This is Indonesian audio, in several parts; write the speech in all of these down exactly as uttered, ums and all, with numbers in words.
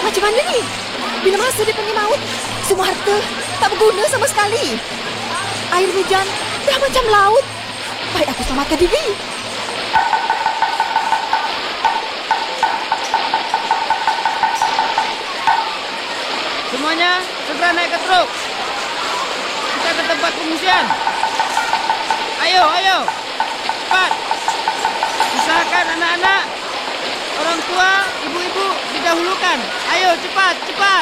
Macam mana ni? Bila masa dia panggil maut, semua harta tak berguna sama sekali. Air hujan dah macam laut. Baik aku selamatkan diri. Semuanya segera naik ke truk. Kita ke tempat pengungsian. Ayo, ayo. Cepat. Usahakan anak-anak, orang tua, ibu-ibu didahulukan. Ayo, cepat, cepat.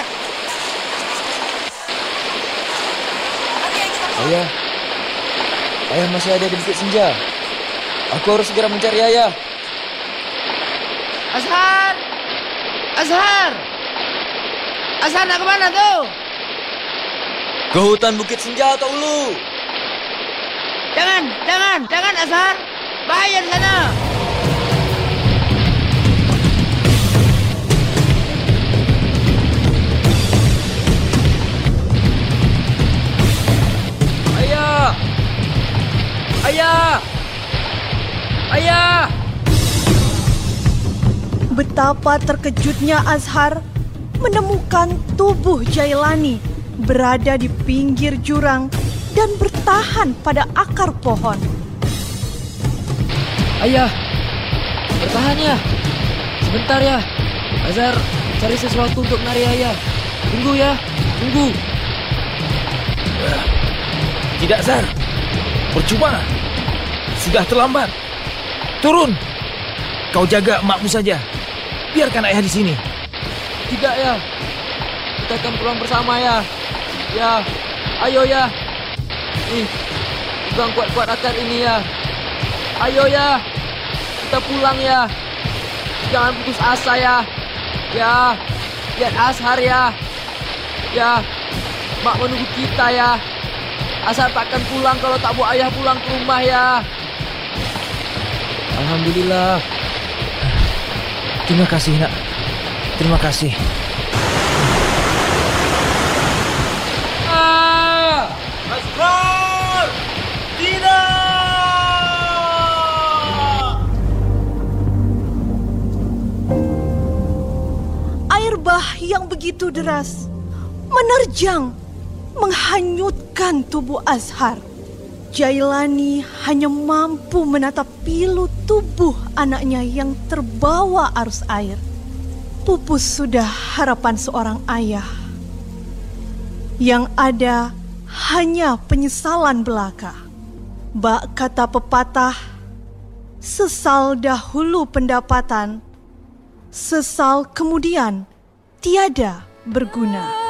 Ayah. Ayah masih ada di Bukit Senja. Aku harus segera mencari ayah. Azhar. Azhar. Azhar nak ke mana tu? Ke hutan Bukit Senja, Tok Ulu. Jangan, jangan, jangan Azhar. Bahaya di sana. Ayah! Ayah! Ayah! Betapa terkejutnya Azhar menemukan tubuh Jailani berada di pinggir jurang dan bertahan pada akar pohon. Ayah! Bertahan ya! Sebentar ya! Azhar cari sesuatu untuk nari ayah. Tunggu ya! Tunggu! Tidak, Zar. Percuma. Sudah terlambat. Turun. Kau jaga emakmu saja. Biarkan ayah di sini. Tidak ya! Kita akan pulang bersama ya! Ya! Ayo ya! Nih, pegang kuat-kuat akar ini ya! Ayo ya! Kita pulang ya! Jangan putus asa ya! Ya! Lihat Azhar ya! Ya! Mak menunggu kita ya! Azhar takkan pulang kalau tak bawa ayah pulang ke rumah ya! Alhamdulillah. Terima kasih, Nak. Terima kasih. Ah! Azhar! Tidak! Air bah yang begitu deras menerjang, menghanyutkan tubuh Azhar. Jailani hanya mampu menatap pilu tubuh anaknya yang terbawa arus air. Pupus sudah harapan seorang ayah. Yang ada hanya penyesalan belaka. Bak kata pepatah, sesal dahulu pendapatan, sesal kemudian tiada berguna.